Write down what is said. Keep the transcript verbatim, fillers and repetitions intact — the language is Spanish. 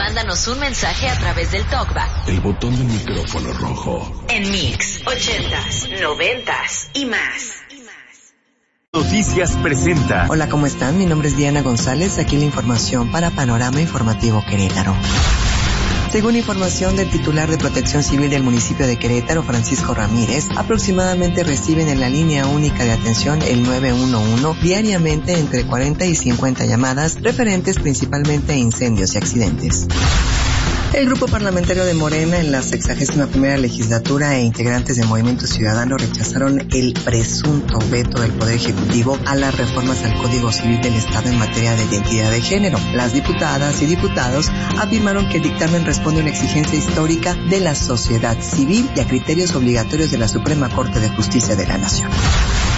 Mándanos un mensaje a través del TalkBack. El botón del micrófono rojo. En Mix, ochentas, noventas y más. Noticias presenta. Hola, ¿cómo están? Mi nombre es Diana González. Aquí la información para Panorama Informativo Querétaro. Según información del titular de Protección Civil del municipio de Querétaro, Francisco Ramírez, aproximadamente reciben en la línea única de atención el nueve uno uno diariamente entre cuarenta y cincuenta llamadas referentes principalmente a incendios y accidentes. El grupo parlamentario de Morena en la sexagésima primera legislatura e integrantes de Movimiento Ciudadano rechazaron el presunto veto del Poder Ejecutivo a las reformas al Código Civil del Estado en materia de identidad de género. Las diputadas y diputados afirmaron que el dictamen responde a una exigencia histórica de la sociedad civil y a criterios obligatorios de la Suprema Corte de Justicia de la Nación.